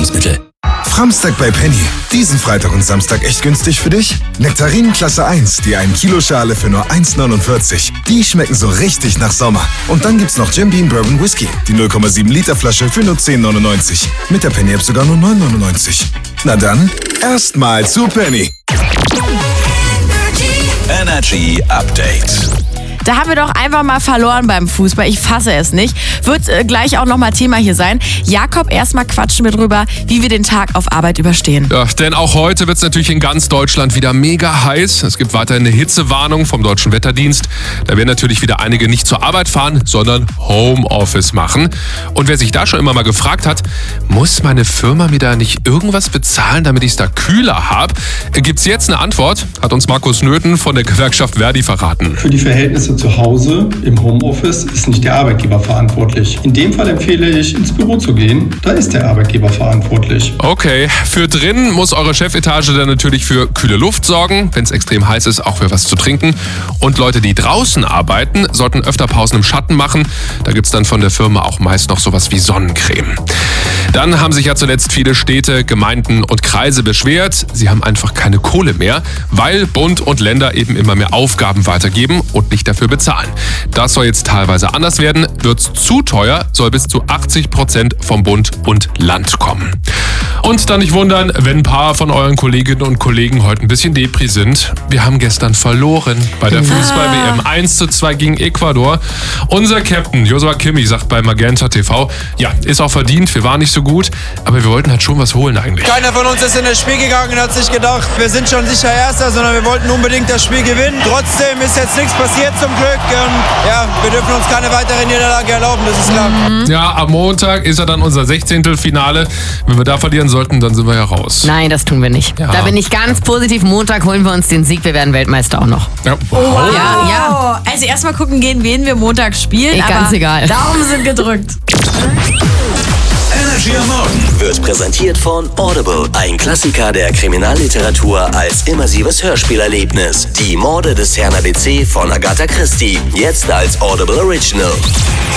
Nahrungsergänzungsmittel. Framstag bei Penny. Diesen Freitag und Samstag echt günstig für dich? Nektarinen Klasse 1, die 1 Kilo Schale für nur 1,49. Die schmecken so richtig nach Sommer. Und dann gibt's noch Jim Beam Bourbon Whisky, die 0,7 Liter Flasche für nur 10,99. Mit der Penny App sogar nur 9,99. Na dann, erstmal zu Penny. Energy Update. Da haben wir doch einfach mal verloren beim Fußball. Ich fasse es nicht. Wird gleich auch nochmal Thema hier sein. Jakob, erstmal quatschen wir drüber, wie wir den Tag auf Arbeit überstehen. Ja, denn auch heute wird es natürlich in ganz Deutschland wieder mega heiß. Es gibt weiterhin eine Hitzewarnung vom Deutschen Wetterdienst. Da werden natürlich wieder einige nicht zur Arbeit fahren, sondern Homeoffice machen. Und wer sich da schon immer mal gefragt hat, muss meine Firma mir da nicht irgendwas bezahlen, damit ich es da kühler habe? Gibt's jetzt eine Antwort? Hat uns Markus Nöthen von der Gewerkschaft Verdi verraten. Für die Verhältnisse zu Hause im Homeoffice ist nicht der Arbeitgeber verantwortlich. In dem Fall empfehle ich, ins Büro zu gehen. Da ist der Arbeitgeber verantwortlich. Okay, für drinnen muss eure Chefetage dann natürlich für kühle Luft sorgen, wenn es extrem heiß ist, auch für was zu trinken. Und Leute, die draußen arbeiten, sollten öfter Pausen im Schatten machen. Da gibt's dann von der Firma auch meist noch sowas wie Sonnencreme. Dann haben sich ja zuletzt viele Städte, Gemeinden und Kreise beschwert. Sie haben einfach keine Kohle mehr, weil Bund und Länder eben immer mehr Aufgaben weitergeben und nicht dafür bezahlen. Das soll jetzt teilweise anders werden. Wird's zu teuer, soll bis zu 80% vom Bund und Land kommen. Und dann nicht wundern, wenn ein paar von euren Kolleginnen und Kollegen heute ein bisschen Depri sind. Wir haben gestern verloren bei der Fußball-WM 1:2 gegen Ecuador. Unser Captain Joshua Kimmich sagt bei Magenta TV, ja, ist auch verdient, wir waren nicht so gut, aber wir wollten halt schon was holen eigentlich. Keiner von uns ist in das Spiel gegangen und hat sich gedacht, wir sind schon sicher Erster, sondern wir wollten unbedingt das Spiel gewinnen. Trotzdem ist jetzt nichts passiert zum Glück und ja, wir dürfen uns keine weitere Niederlage erlauben, das ist klar. Ja, am Montag ist ja dann unser 16. Finale. Wenn wir da verlieren sollten, dann sind wir ja raus. Nein, das tun wir nicht. Ja. Da bin ich ganz positiv. Montag holen wir uns den Sieg. Wir werden Weltmeister auch noch. Ja, wow. Ja. Also erstmal gucken gehen, wen wir Montag spielen. Ganz aber egal. Daumen sind gedrückt. Energy am Morgen wird präsentiert von Audible. Ein Klassiker der Kriminalliteratur als immersives Hörspielerlebnis. Die Morde des Herrn ABC von Agatha Christie. Jetzt als Audible Original.